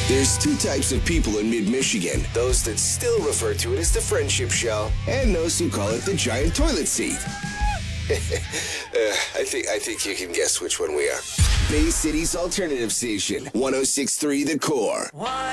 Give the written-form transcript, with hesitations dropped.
There's two types of people in mid-Michigan. Those that still refer to it as the Friendship Show, and those who call it the giant toilet seat. I think you can guess which one we are. Bay City's alternative station, 106.3 The Core.